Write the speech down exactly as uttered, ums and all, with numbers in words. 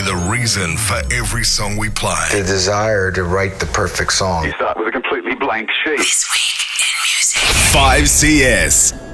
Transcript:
the reason for every song we play. The desire to write the perfect song. You start with a completely blank sheet. five C S.